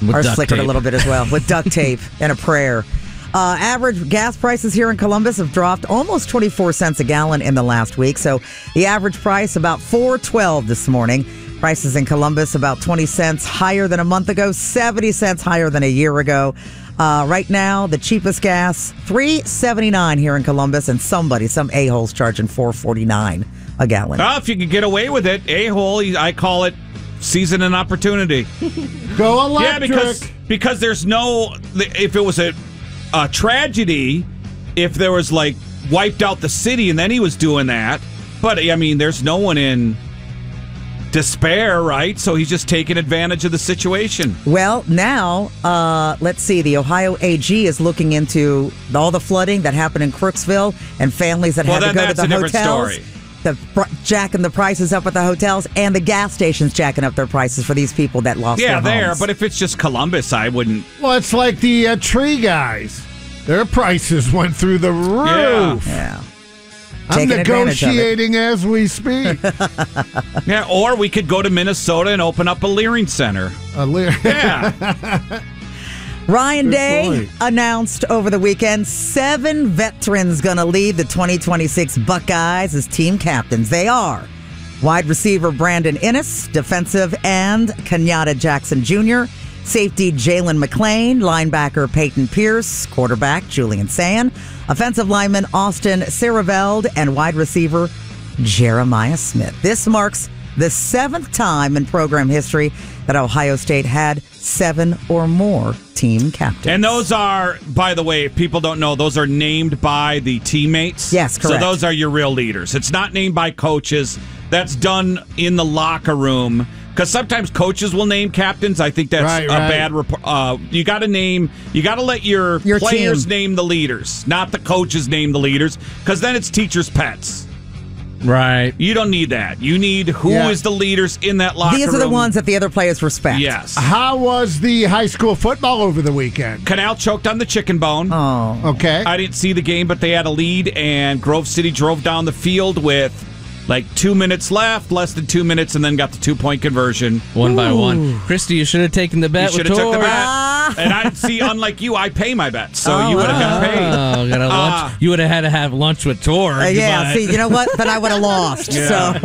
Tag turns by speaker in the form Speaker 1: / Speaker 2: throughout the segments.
Speaker 1: Ours flickered a little bit as well with duct tape and a prayer. Average gas prices here in Columbus have dropped almost 24 cents a gallon in the last week. So the average price about $4.12 this morning. Prices in Columbus about 20 cents higher than a month ago, 70 cents higher than a year ago. Right now, the cheapest gas, $3.79 here in Columbus, and some a-hole's charging $4.49 a gallon.
Speaker 2: Well, if you could get away with it, a-hole, I call it season and opportunity.
Speaker 3: Go electric.
Speaker 2: Yeah, because there's no, if it was a tragedy, if there was like wiped out the city and then he was doing that. But I mean, there's no one in despair, right? So he's just taking advantage of the situation.
Speaker 1: Well, now, let's see. The Ohio AG is looking into all the flooding that happened in Crooksville and families that had to go to the hotels.
Speaker 2: Story.
Speaker 1: Jacking the prices up at the hotels and the gas stations jacking up their prices for these people that lost their homes.
Speaker 2: Yeah, but if it's just Columbus, I wouldn't.
Speaker 3: Well, it's like the tree guys. Their prices went through the roof.
Speaker 1: Yeah.
Speaker 3: I'm negotiating as we speak.
Speaker 2: Yeah, or we could go to Minnesota and open up a Leering Center. Yeah.
Speaker 1: Ryan Day announced over the weekend 7 veterans going to lead the 2026 Buckeyes as team captains. They are wide receiver Brandon Innes, defensive end Kenyatta Jackson Jr., safety Jalen McClain, linebacker Peyton Pierce, quarterback Julian Sand, offensive lineman Austin Saraveld, and wide receiver Jeremiah Smith. This marks the 7th time in program history that Ohio State had 7 or more team captains.
Speaker 2: And those are, by the way, if people don't know, those are named by the teammates.
Speaker 1: Yes, correct.
Speaker 2: So those are your real leaders. It's not named by coaches. That's done in the locker room. Because sometimes coaches will name captains. I think that's bad. You got to let your players
Speaker 1: team
Speaker 2: name the leaders, not the coaches name the leaders, because then it's teachers' pets.
Speaker 4: Right.
Speaker 2: You don't need that. You need who is the leaders in that locker room.
Speaker 1: These are the ones that the other players respect.
Speaker 2: Yes.
Speaker 3: How was the high school football over the weekend?
Speaker 2: Canal choked on the chicken bone.
Speaker 1: Oh.
Speaker 3: Okay.
Speaker 2: I didn't see the game, but they had a lead, and Grove City drove down the field with like 2 minutes left, less than 2 minutes, and then got the 2-point conversion.
Speaker 4: One by one. Christy, you should have taken the bet.
Speaker 2: You should have took the bet. And I see, unlike you, I pay my bets, so you would have got paid.
Speaker 4: Got a lunch. You would have had to have lunch with Tor.
Speaker 1: See, you know what? Then I would have lost. So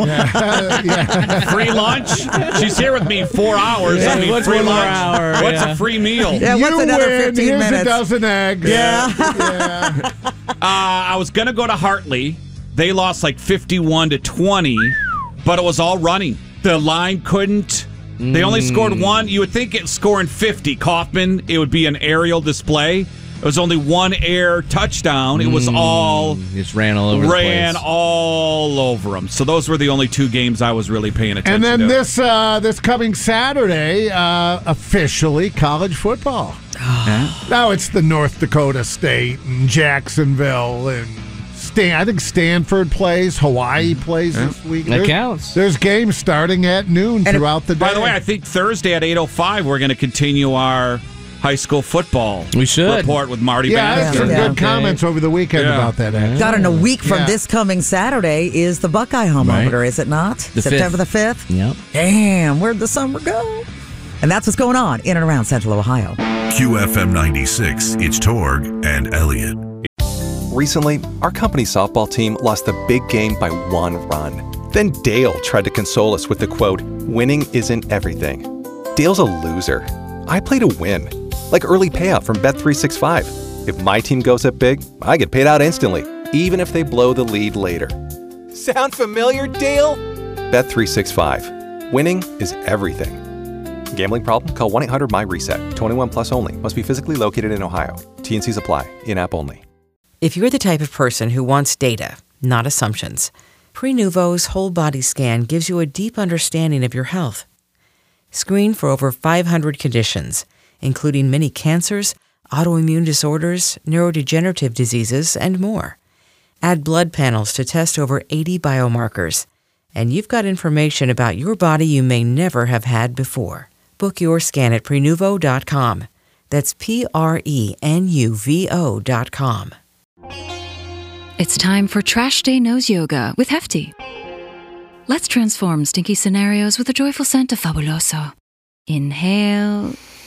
Speaker 2: free lunch? She's here with me 4 hours.
Speaker 4: Yeah,
Speaker 2: I mean,
Speaker 4: what's
Speaker 2: free
Speaker 4: one more
Speaker 2: lunch?
Speaker 4: hour?
Speaker 2: What's a free meal?
Speaker 1: Yeah, what's
Speaker 3: you
Speaker 1: another
Speaker 3: win.
Speaker 1: 15
Speaker 3: Here's
Speaker 1: minutes?
Speaker 3: a dozen eggs.
Speaker 1: Yeah.
Speaker 2: I was going to go to Hartley. They lost like 51-20, but it was all running. The line couldn't. They only scored one. You would think it's scoring 50. Kaufman, it would be an aerial display. It was only one air touchdown. It was all
Speaker 4: just ran all over the place.
Speaker 2: all over them. So those were the only 2 games I was really paying attention to.
Speaker 3: And then this coming Saturday, officially college football. Now it's the North Dakota State and Jacksonville and I think Stanford plays, Hawaii plays this week.
Speaker 4: That counts.
Speaker 3: There's games starting at noon throughout the day.
Speaker 2: By the way, I think Thursday at 8:05 we're going to continue our high school football report with Marty
Speaker 3: Bannister.
Speaker 2: Bannister.
Speaker 3: I had some good comments over the weekend about that. Actually.
Speaker 1: Got in a week from this coming Saturday is the Buckeye Homeometer, is it not? September the 5th?
Speaker 4: Yep.
Speaker 1: Damn, where'd the summer go? And that's what's going on in and around Central Ohio.
Speaker 5: QFM 96, it's Torg and Elliott.
Speaker 6: Recently, our company softball team lost the big game by 1 run. Then Dale tried to console us with the quote, "Winning isn't everything." Dale's a loser. I play to win. Like early payout from Bet365. If my team goes up big, I get paid out instantly, even if they blow the lead later. Sound familiar, Dale? Bet365. Winning is everything. Gambling problem? Call 1-800-MY-RESET. 21 plus only. Must be physically located in Ohio. T&Cs apply. In-app only.
Speaker 7: If you're the type of person who wants data, not assumptions, Prenuvo's whole body scan gives you a deep understanding of your health. Screen for over 500 conditions, including many cancers, autoimmune disorders, neurodegenerative diseases, and more. Add blood panels to test over 80 biomarkers, and you've got information about your body you may never have had before. Book your scan at Prenuvo.com. That's Prenuvo.com.
Speaker 8: It's time for Trash Day Nose Yoga with Hefty. Let's transform stinky scenarios with a joyful scent of Fabuloso. Inhale,